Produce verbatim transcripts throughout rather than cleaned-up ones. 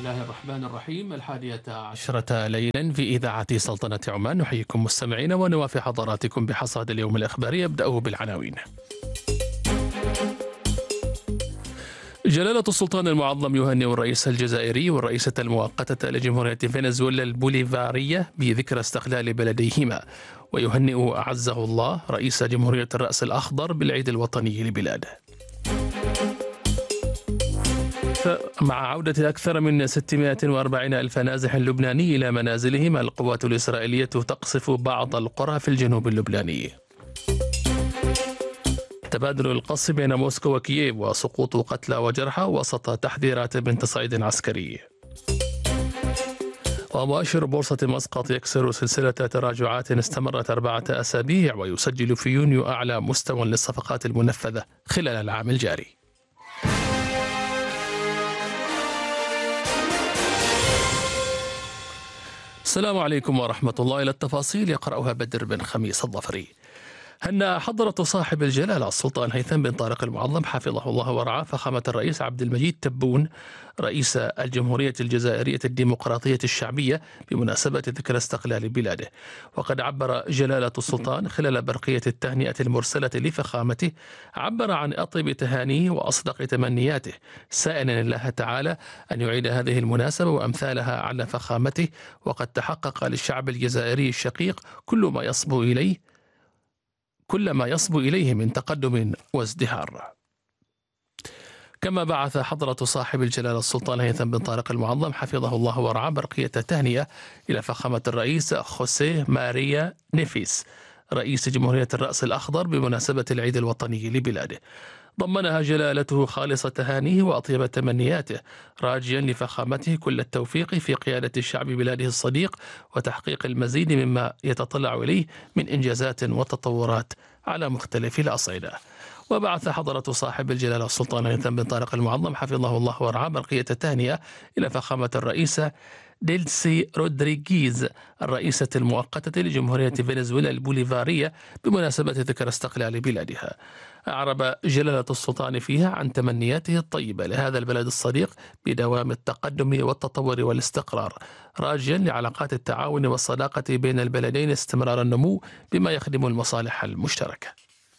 الله الرحمن الرحيم. الحادية عشرة ليلا في إذاعة سلطنة عمان، نحييكم مستمعين ونوافي حضراتكم بحصاد اليوم الإخباري. يبدأه بالعناوين. جلالة السلطان المعظم يهنئ الرئيس الجزائري والرئيسة المؤقتة لجمهورية فنزويلا البوليفارية بذكرى استقلال بلديهما، ويهنئ أعزه الله رئيس جمهورية الرأس الأخضر بالعيد الوطني لبلاده. مع عودة أكثر من ستمائة وأربعين ألف نازح لبناني إلى منازلهم، القوات الإسرائيلية تقصف بعض القرى في الجنوب اللبناني. تبادل القصف بين موسكو وكييف وسقوط قتلى وجرحى وسط تحذيرات من تصعيد عسكري. ومؤشر بورصة مسقط يكسر سلسلة تراجعات استمرت أربعة أسابيع، ويسجل في يونيو أعلى مستوى للصفقات المنفذة خلال العام الجاري. السلام عليكم ورحمة الله. إلى التفاصيل يقرأها بدر بن خميس الظفري. هنأ حضرة صاحب الجلالة السلطان هيثم بن طارق المعظم حفظه الله ورعاه فخامة الرئيس عبد المجيد تبون رئيس الجمهورية الجزائرية الديمقراطية الشعبية بمناسبة ذكرى استقلال بلاده. وقد عبر جلالة السلطان خلال برقية التهنئة المرسلة لفخامته عبر عن أطيب تهانيه وأصدق تمنياته، سائلا الله تعالى أن يعيد هذه المناسبة وأمثالها على فخامته، وقد تحقق للشعب الجزائري الشقيق كل ما يصبو إليه كل ما يصبو إليه من تقدم وازدهار. كما بعث حضرة صاحب الجلالة السلطان هيثم بن طارق المعظم حفظه الله ورعاه برقية تهنئة إلى فخامة الرئيس خوسيه ماريا نيفيس رئيس جمهورية الرأس الأخضر بمناسبة العيد الوطني لبلاده. ضمنها جلالته خالص تهانيه وأطيب تمنياته، راجيا لفخامته كل التوفيق في قيادة الشعب بلاده الصديق وتحقيق المزيد مما يتطلع إليه من إنجازات وتطورات على مختلف الأصعدة. وبعث حضرة صاحب الجلالة السلطان هيثم بن طارق المعظم حفظه الله ورعاه برقية التهنئة إلى فخامة الرئيسة ديلسي رودريغيز الرئيسة المؤقتة لجمهورية فنزويلا البوليفارية بمناسبة ذكرى استقلال بلادها. أعرب جلالة السلطان فيها عن تمنياته الطيبة لهذا البلد الصديق بدوام التقدم والتطور والاستقرار، راجيا لعلاقات التعاون والصداقة بين البلدين استمرار النمو بما يخدم المصالح المشتركة.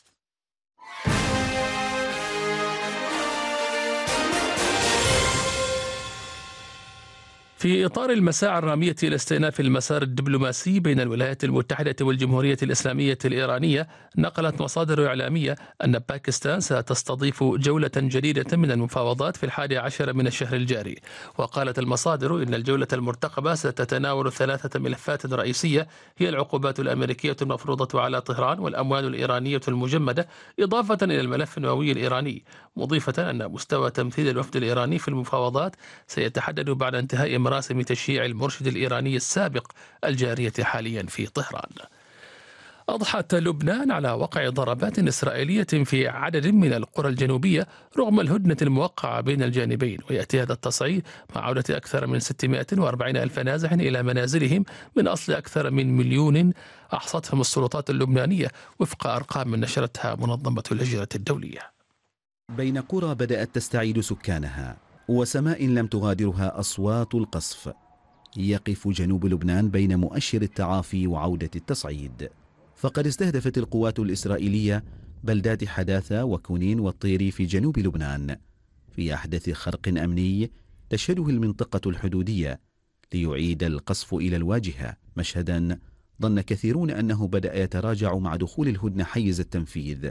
في إطار المساعي الرامية إلى استئناف المسار الدبلوماسي بين الولايات المتحدة والجمهورية الإسلامية الإيرانية، نقلت مصادر إعلامية أن باكستان ستستضيف جولة جديدة من المفاوضات في الحادي عشر من الشهر الجاري. وقالت المصادر إن الجولة المرتقبة ستتناول ثلاثة ملفات رئيسية هي العقوبات الأمريكية المفروضة على طهران والأموال الإيرانية المجمدة، إضافة إلى الملف النووي الإيراني، مضيفة أن مستوى تمثيل الوفد الإيراني في المفاوضات سيتحدد بعد انتهاء مراسم تشييع المرشد الإيراني السابق الجارية حاليا في طهران. أضحت لبنان على وقع ضربات إسرائيلية في عدد من القرى الجنوبية رغم الهدنة الموقعة بين الجانبين، ويأتي هذا التصعيد مع عودة أكثر من ستمائة وأربعين ألف نازح إلى منازلهم من أصل أكثر من مليون أحصتهم السلطات اللبنانية وفق أرقام نشرتها منظمة الهجرة الدولية. بين قرى بدأت تستعيد سكانها وسماء لم تغادرها أصوات القصف، يقف جنوب لبنان بين مؤشر التعافي وعودة التصعيد. فقد استهدفت القوات الإسرائيلية بلدات حداثة وكونين والطيري في جنوب لبنان في أحدث خرق أمني تشهده المنطقة الحدودية ليعيد القصف إلى الواجهة، مشهدا ظن كثيرون أنه بدأ يتراجع مع دخول الهدنة حيز التنفيذ.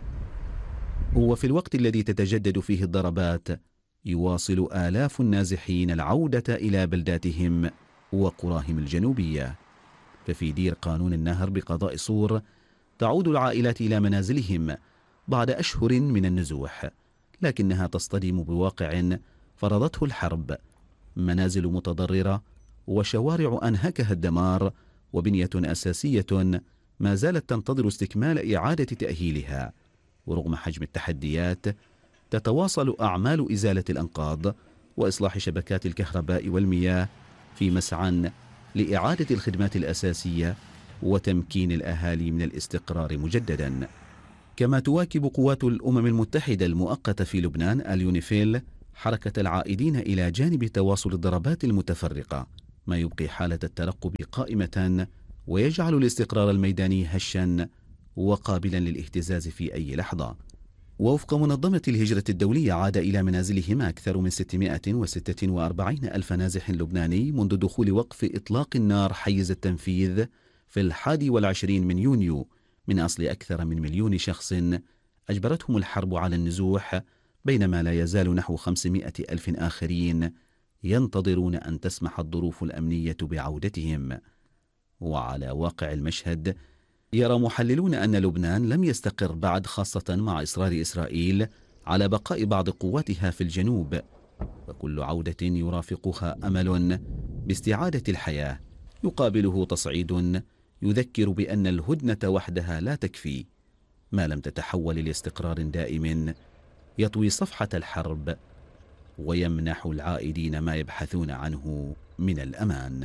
وفي الوقت الذي تتجدد فيه الضربات يواصل آلاف النازحين العودة إلى بلداتهم وقراهم الجنوبية. ففي دير قانون النهر بقضاء صور تعود العائلات إلى منازلهم بعد أشهر من النزوح، لكنها تصطدم بواقع فرضته الحرب، منازل متضررة وشوارع أنهكها الدمار وبنية أساسية ما زالت تنتظر استكمال إعادة تأهيلها. ورغم حجم التحديات تتواصل أعمال إزالة الأنقاض وإصلاح شبكات الكهرباء والمياه في مسعى لإعادة الخدمات الأساسية وتمكين الأهالي من الاستقرار مجددا. كما تواكب قوات الأمم المتحدة المؤقتة في لبنان اليونيفيل حركة العائدين إلى جانب تواصل الضربات المتفرقة، ما يبقي حالة الترقب قائمة ويجعل الاستقرار الميداني هشا وقابلا للاهتزاز في أي لحظة. ووفق منظمة الهجرة الدولية، عاد إلى منازلهم أكثر من ستمائة وستة وأربعين ألف نازح لبناني منذ دخول وقف إطلاق النار حيز التنفيذ في الحادي والعشرين من يونيو، من أصل أكثر من مليون شخص أجبرتهم الحرب على النزوح، بينما لا يزال نحو خمسمائة ألف آخرين ينتظرون أن تسمح الظروف الأمنية بعودتهم. وعلى واقع المشهد، يرى محللون أن لبنان لم يستقر بعد، خاصة مع إصرار إسرائيل على بقاء بعض قواتها في الجنوب، وكل عودة يرافقها أمل باستعادة الحياة يقابله تصعيد يذكر بأن الهدنة وحدها لا تكفي ما لم تتحول لاستقرار دائم يطوي صفحة الحرب ويمنح العائدين ما يبحثون عنه من الأمان.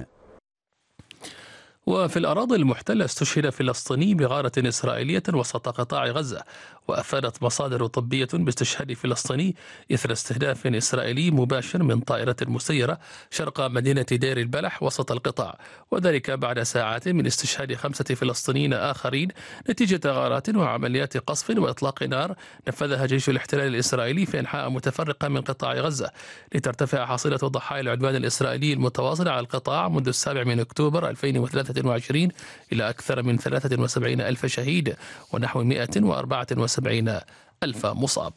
وفي الأراضي المحتلة، استشهد فلسطيني بغارة إسرائيلية وسط قطاع غزة. وأفادت مصادر طبية باستشهاد فلسطيني إثر استهداف إسرائيلي مباشر من طائرة مسيرة شرق مدينة دير البلح وسط القطاع، وذلك بعد ساعات من استشهاد خمسة فلسطينيين آخرين نتيجة غارات وعمليات قصف وإطلاق نار نفذها جيش الاحتلال الإسرائيلي في أنحاء متفرقة من قطاع غزة، لترتفع حصيلة ضحايا العدوان الإسرائيلي المتواصل على القطاع منذ السابع من أكتوبر ألفين وثلاثة وعشرين إلى أكثر من ثلاثة وسبعين ألف شهيد ونحو مئة وأربعة وسبعين ألف مصاب.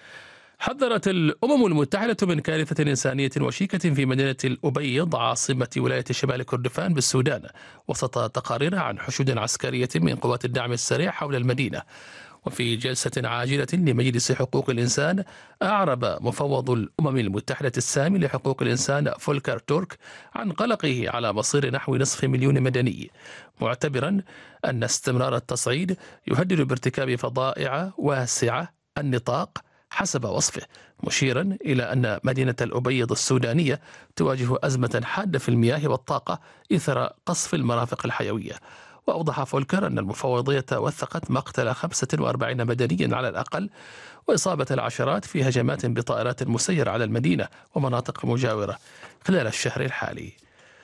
حذرت الأمم المتحدة من كارثة إنسانية وشيكة في مدينة الأبيض عاصمة ولاية شمال كردفان بالسودان، وسط تقارير عن حشود عسكرية من قوات الدعم السريع حول المدينة. وفي جلسة عاجلة لمجلس حقوق الإنسان، أعرب مفوض الأمم المتحدة السامي لحقوق الإنسان فولكر تورك عن قلقه على مصير نحو نصف مليون مدني، معتبرا أن استمرار التصعيد يهدد بارتكاب فظائع واسعة النطاق حسب وصفه، مشيرا إلى أن مدينة الأبيض السودانية تواجه أزمة حادة في المياه والطاقة إثر قصف المرافق الحيوية. وأوضح فولكر أن المفوضية وثقت مقتل خمسة وأربعين مدنيا على الأقل وإصابة العشرات في هجمات بطائرات مسيرة على المدينة ومناطق مجاورة خلال الشهر الحالي.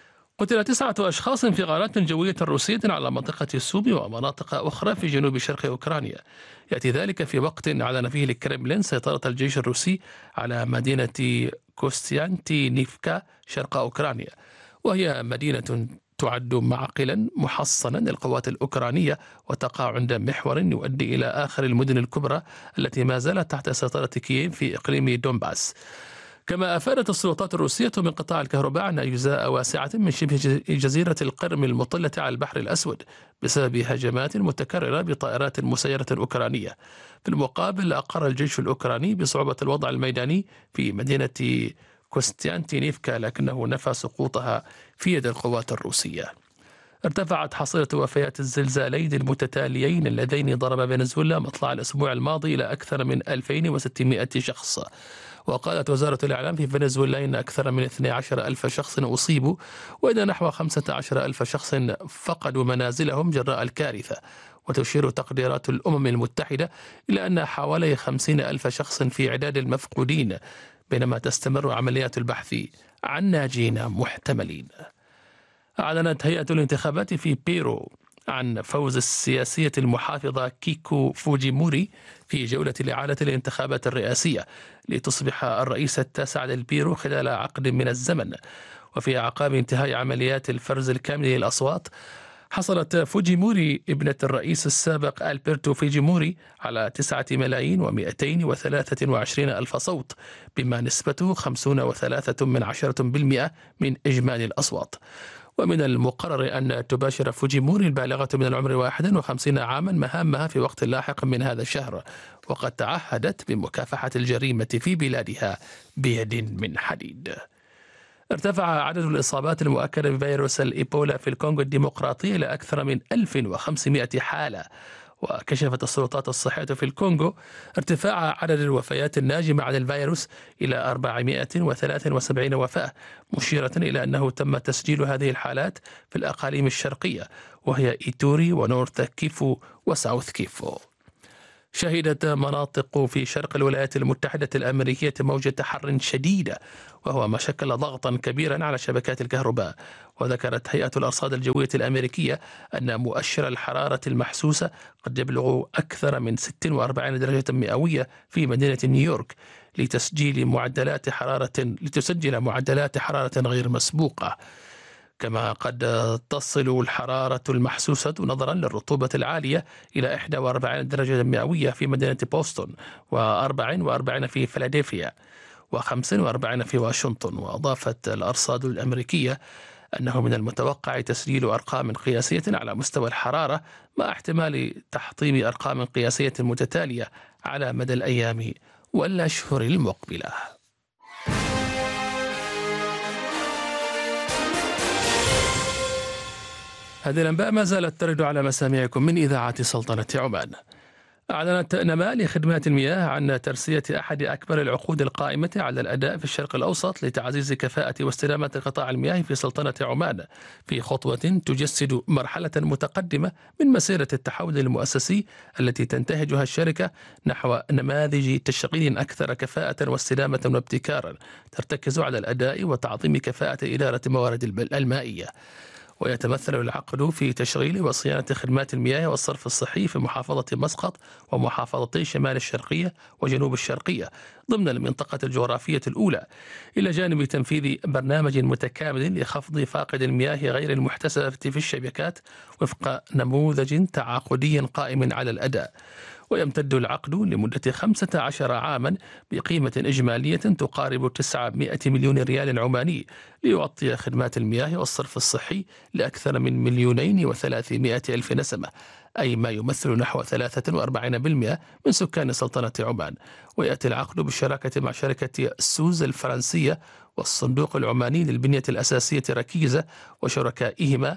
قتل تسعة أشخاص في غارات جوية روسية على منطقة سومي ومناطق أخرى في جنوب شرق أوكرانيا. يأتي ذلك في وقت أعلن فيه الكرملين سيطرة الجيش الروسي على مدينة كوستيانتينيفكا شرق أوكرانيا، وهي مدينة تعد معقلا محصنا للقوات الأوكرانية، وتقع عند محور يؤدي إلى آخر المدن الكبرى التي ما زالت تحت سيطرة كييف في إقليم دونباس. كما أفادت السلطات الروسية من قطاع الكهرباء أن أجزاء واسعة من شبه جزيرة القرم المطلة على البحر الأسود بسبب هجمات متكررة بطائرات مسيرة أوكرانية. في المقابل، أقر الجيش الأوكراني بصعوبة الوضع الميداني في مدينة كوستيانتينيفكا، لكنه نفى سقوطها في يد القوات الروسية. ارتفعت حصيلة وفيات الزلزالين المتتاليين اللذين ضرب فنزويلا مطلع الأسبوع الماضي إلى أكثر من ألفين وستمائة شخص. وقالت وزارة الإعلام في فنزويلا إن أكثر من اثني عشر ألف شخص أصيبوا، وإن نحو خمسة عشر ألف شخص فقدوا منازلهم جراء الكارثة. وتشير تقديرات الأمم المتحدة إلى أن حوالي خمسين ألف شخص في عداد المفقودين، بينما تستمر عمليات البحث عن ناجين محتملين. أعلنت هيئة الانتخابات في بيرو عن فوز السياسية المحافظة كيكو فوجيموري في جولة الإعادة الانتخابات الرئاسية لتصبح الرئيس التاسع للبيرو خلال عقد من الزمن. وفي أعقاب انتهاء عمليات الفرز الكامل للأصوات، حصلت فوجيموري ابنة الرئيس السابق ألبرتو فوجيموري على تسعة ملايين ومئتين وثلاثة وعشرين ألف صوت، بما نسبته خمسون وثلاثة من عشرة بالمئة من إجمالي الأصوات. ومن المقرر أن تباشر فوجيموري البالغة من العمر واحد وخمسين عاما مهامها في وقت لاحق من هذا الشهر، وقد تعهدت بمكافحة الجريمة في بلادها بيد من حديد. ارتفع عدد الإصابات المؤكدة بفيروس الإيبولا في الكونغو الديمقراطية إلى أكثر من ألف وخمسمائة حالة. وكشفت السلطات الصحية في الكونغو ارتفاع عدد الوفيات الناجمة عن الفيروس إلى أربعمائة وثلاثة وسبعين وفاة، مشيرة إلى أنه تم تسجيل هذه الحالات في الأقاليم الشرقية، وهي إيتوري ونورث كيفو وساوث كيفو. شهدت مناطق في شرق الولايات المتحدة الأمريكية موجة حر شديدة، وهو ما شكل ضغطا كبيرا على شبكات الكهرباء. وذكرت هيئة الأرصاد الجوية الأمريكية أن مؤشر الحرارة المحسوسة قد يبلغ أكثر من ستة وأربعين درجة مئوية في مدينة نيويورك، لتسجيل معدلات حرارة لتسجل معدلات حرارة غير مسبوقة. كما قد تصل الحرارة المحسوسة نظرا للرطوبة العالية إلى إحدى وأربعين درجة مئوية في مدينة بوسطن، وأربعة وأربعين في فيلادلفيا، وخمسة وأربعين في واشنطن. وأضافت الأرصاد الأمريكية أنه من المتوقع تسجيل أرقام قياسية على مستوى الحرارة، مع احتمال تحطيم أرقام قياسية متتالية على مدى الأيام والأشهر المقبلة. هذه الأنباء ما زالت ترد على مسامعكم من إذاعة سلطنة عمان. أعلنت نماء لخدمات المياه عن ترسية أحد أكبر العقود القائمة على الأداء في الشرق الأوسط لتعزيز كفاءة واستدامة قطاع المياه في سلطنة عمان، في خطوة تجسد مرحلة متقدمة من مسيرة التحول المؤسسي التي تنتهجها الشركة نحو نماذج تشغيل أكثر كفاءة واستدامة وابتكارا، ترتكز على الأداء وتعظيم كفاءة إدارة موارد المائية. ويتمثل العقد في تشغيل وصيانة خدمات المياه والصرف الصحي في محافظة مسقط ومحافظتي شمال الشرقية وجنوب الشرقية ضمن المنطقة الجغرافية الأولى، إلى جانب تنفيذ برنامج متكامل لخفض فاقد المياه غير المحتسبة في الشبكات وفق نموذج تعاقدي قائم على الأداء. ويمتد العقد لمدة خمسة عشر عاما بقيمة إجمالية تقارب تسعمائة مليون ريال عماني، ليغطي خدمات المياه والصرف الصحي لأكثر من مليونين وثلاثمائة ألف نسمة، أي ما يمثل نحو ثلاثة وأربعين بالمئة من سكان سلطنة عمان. ويأتي العقد بالشراكة مع شركة سوز الفرنسية والصندوق العماني للبنية الأساسية ركيزة وشركائهما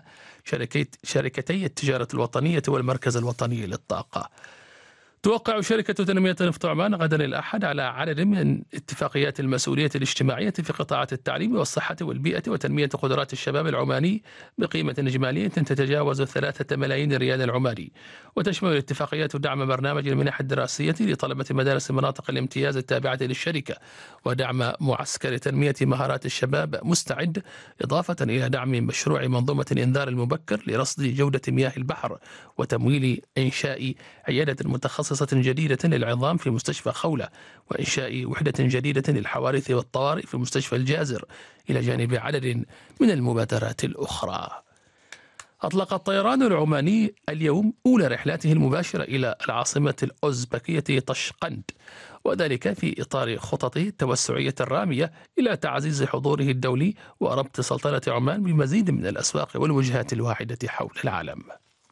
شركتي التجارة الوطنية والمركز الوطني للطاقة. توقع شركة تنمية نفط عمان غدا الأحد على عدد من اتفاقيات المسؤولية الاجتماعية في قطاعات التعليم والصحة والبيئة وتنمية قدرات الشباب العماني بقيمة إجمالية تتجاوز ثلاثة ملايين ريال عماني. وتشمل الاتفاقيات دعم برنامج المنح الدراسية لطلبة مدارس مناطق الامتياز التابعة للشركة، ودعم معسكر تنمية مهارات الشباب مستعد، إضافة إلى دعم مشروع منظومة الإنذار المبكر لرصد جودة مياه البحر، وتمويل إنشاء عيادة متخصصة جديدة للعظام في مستشفى خولة، وإنشاء وحدة جديدة للحوادث والطوارئ في مستشفى الجازر، إلى جانب عدد من المبادرات الأخرى. أطلق الطيران العماني اليوم أولى رحلاته المباشرة إلى العاصمة الأوزبكية طشقند، وذلك في إطار خططه التوسعية الرامية إلى تعزيز حضوره الدولي وربط سلطنة عمان بمزيد من الأسواق والوجهات الواحدة حول العالم.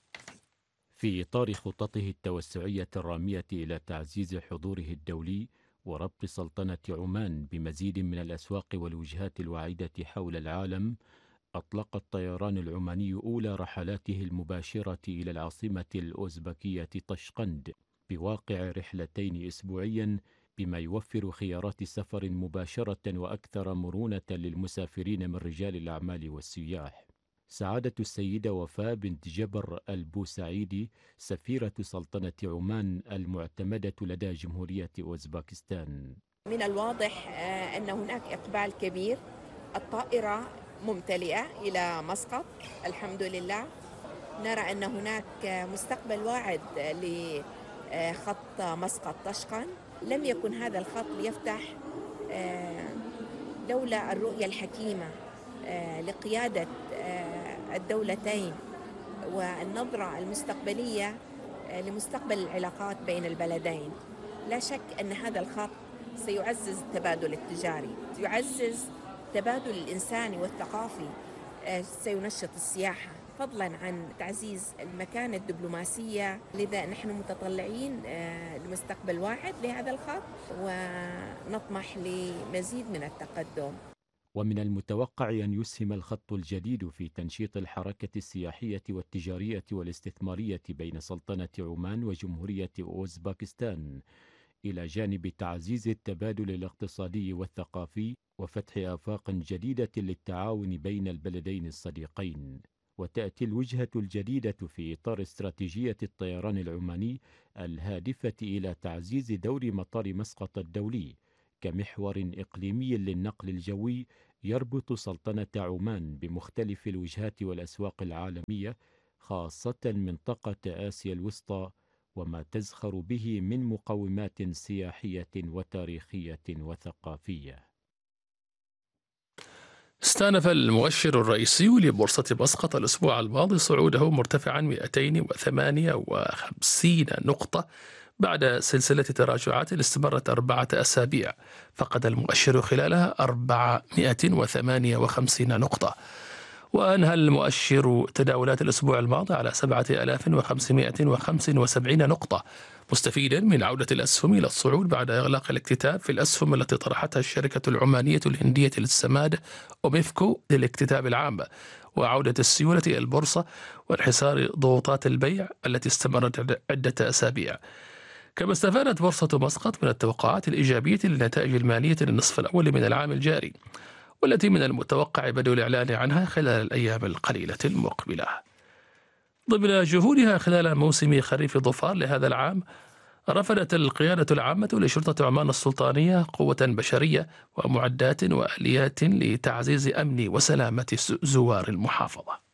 في إطار خططه التوسعية الرامية إلى تعزيز حضوره الدولي وربط سلطنة عمان بمزيد من الأسواق والوجهات الواعدة حول العالم، أطلق الطيران العماني أولى رحلاته المباشرة إلى العاصمة الأوزبكية طشقند بواقع رحلتين أسبوعيا، بما يوفر خيارات سفر مباشرة وأكثر مرونة للمسافرين من رجال الأعمال والسياح. سعادة السيدة وفاء بنت جبر البوسعيدي سفيرة سلطنة عمان المعتمدة لدى جمهورية أوزباكستان: من الواضح أن هناك إقبال كبير، الطائرة ممتلئة إلى مسقط الحمد لله. نرى أن هناك مستقبل واعد لخط مسقط طشقند. لم يكن هذا الخط ليفتح لولا الرؤية الحكيمة لقيادة الدولتين والنظرة المستقبلية لمستقبل العلاقات بين البلدين. لا شك أن هذا الخط سيعزز التبادل التجاري، سيعزز التبادل الإنساني والثقافي، سينشط السياحة، فضلا عن تعزيز المكانة الدبلوماسية. لذا نحن متطلعين لمستقبل واحد لهذا الخط ونطمح لمزيد من التقدم. ومن المتوقع أن يسهم الخط الجديد في تنشيط الحركة السياحية والتجارية والاستثمارية بين سلطنة عمان وجمهورية أوزباكستان، إلى جانب تعزيز التبادل الاقتصادي والثقافي وفتح آفاق جديدة للتعاون بين البلدين الصديقين. وتأتي الوجهة الجديدة في إطار استراتيجية الطيران العماني الهادفة إلى تعزيز دور مطار مسقط الدولي كمحور إقليمي للنقل الجوي يربط سلطنة عمان بمختلف الوجهات والأسواق العالمية، خاصة منطقة آسيا الوسطى وما تزخر به من مقومات سياحية وتاريخية وثقافية. استأنف المؤشر الرئيسي لبورصة مسقط الأسبوع الماضي صعوده مرتفعا مئتين وثمانية وخمسين نقطة بعد سلسلة تراجعات استمرت أربعة أسابيع، فقد المؤشر خلالها أربعمئة وثمانية وخمسين نقطة. وأنهى المؤشر تداولات الأسبوع الماضي على سبعة آلاف وخمسمئة وخمسة وسبعين نقطة، مستفيدا من عودة الأسهم إلى الصعود بعد إغلاق الاكتتاب في الأسهم التي طرحتها الشركة العمانية الهندية للسماد أوميفكو للاكتتاب العام، وعودة السيولة إلى البورصة وانحسار ضغوطات البيع التي استمرت عدة أسابيع. كما استفادت بورصة مسقط من التوقعات الإيجابية للنتائج المالية للنصف الأول من العام الجاري، والتي من المتوقع بدء الإعلان عنها خلال الأيام القليلة المقبلة. ضمن جهودها خلال موسم خريف ظفار لهذا العام، رفضت القيادة العامة لشرطة عمان السلطانية قوة بشرية ومعدات وآليات لتعزيز أمن وسلامة زوار المحافظة.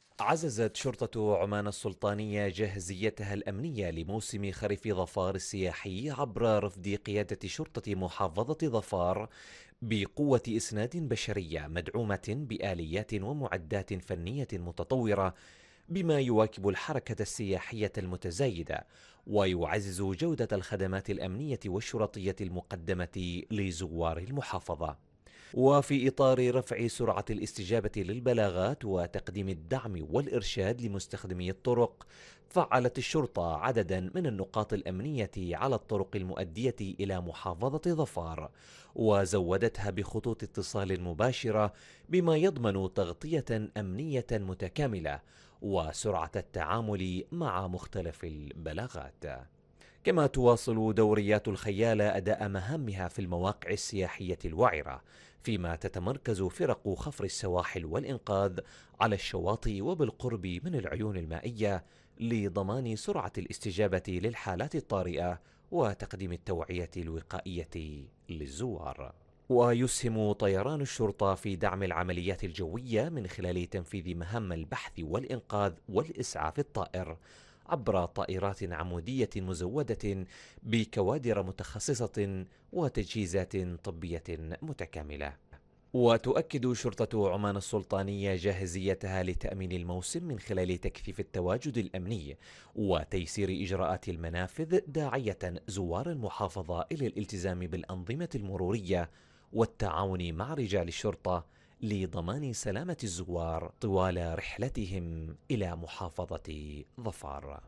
عززت شرطة عمان السلطانية جاهزيتها الأمنية لموسم خريف ظفار السياحي عبر رفد قيادة شرطة محافظة ظفار بقوة إسناد بشرية مدعومة بآليات ومعدات فنية متطورة، بما يواكب الحركة السياحية المتزايدة ويعزز جودة الخدمات الأمنية والشرطية المقدمة لزوار المحافظة. وفي إطار رفع سرعة الاستجابة للبلاغات وتقديم الدعم والإرشاد لمستخدمي الطرق، فعلت الشرطة عددا من النقاط الأمنية على الطرق المؤدية إلى محافظة ظفار، وزودتها بخطوط اتصال مباشرة بما يضمن تغطية أمنية متكاملة وسرعة التعامل مع مختلف البلاغات. كما تواصل دوريات الخيالة أداء مهامها في المواقع السياحية الوعرة، فيما تتمركز فرق خفر السواحل والإنقاذ على الشواطئ وبالقرب من العيون المائية لضمان سرعة الاستجابة للحالات الطارئة وتقديم التوعية الوقائية للزوار. ويسهم طيران الشرطة في دعم العمليات الجوية من خلال تنفيذ مهام البحث والإنقاذ والإسعاف الطائر عبر طائرات عمودية مزودة بكوادر متخصصة وتجهيزات طبية متكاملة. وتؤكد شرطة عمان السلطانية جاهزيتها لتأمين الموسم من خلال تكثيف التواجد الأمني وتيسير إجراءات المنافذ، داعية زوار المحافظة إلى الالتزام بالأنظمة المرورية والتعاون مع رجال الشرطة لضمان سلامة الزوار طوال رحلتهم إلى محافظة ظفار.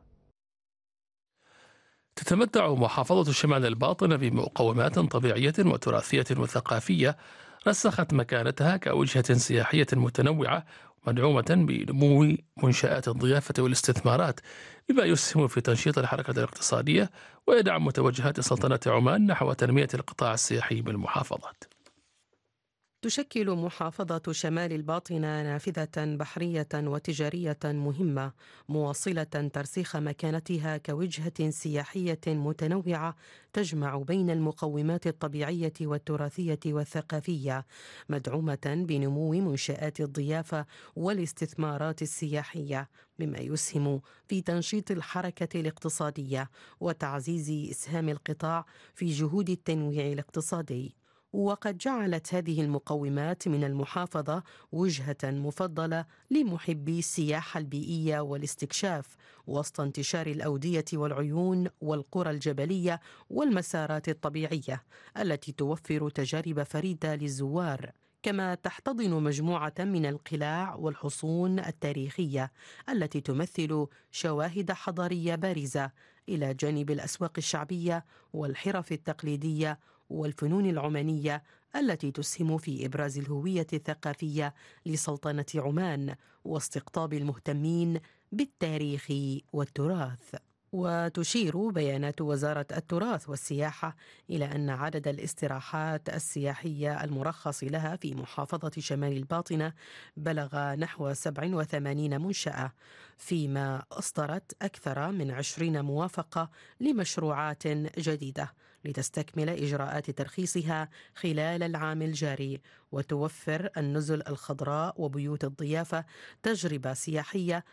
تتمتع محافظة شمال الباطنة بمقومات طبيعية وتراثية وثقافية رسخت مكانتها كوجهة سياحية متنوعة مدعومة بنمو منشآت الضيافة والاستثمارات، بما يسهم في تنشيط الحركة الاقتصادية ويدعم توجهات سلطنة عمان نحو تنمية القطاع السياحي بالمحافظات. تشكل محافظة شمال الباطنة نافذة بحرية وتجارية مهمة، مواصلة ترسيخ مكانتها كوجهة سياحية متنوعة تجمع بين المقومات الطبيعية والتراثية والثقافية، مدعومة بنمو منشآت الضيافة والاستثمارات السياحية، مما يسهم في تنشيط الحركة الاقتصادية وتعزيز إسهام القطاع في جهود التنويع الاقتصادي. وقد جعلت هذه المقومات من المحافظة وجهة مفضلة لمحبي السياحة البيئية والاستكشاف، وسط انتشار الأودية والعيون والقرى الجبلية والمسارات الطبيعية التي توفر تجارب فريدة للزوار. كما تحتضن مجموعة من القلاع والحصون التاريخية التي تمثل شواهد حضارية بارزة، إلى جانب الأسواق الشعبية والحرف التقليدية والفنون العمانية التي تسهم في إبراز الهوية الثقافية لسلطنة عمان واستقطاب المهتمين بالتاريخ والتراث. وتشير بيانات وزارة التراث والسياحة إلى أن عدد الاستراحات السياحية المرخص لها في محافظة شمال الباطنة بلغ نحو سبع وثمانين منشأة، فيما أصدرت أكثر من عشرين موافقة لمشروعات جديدة لتستكمل إجراءات ترخيصها خلال العام الجاري، وتوفر النزل الخضراء وبيوت الضيافة تجربة سياحية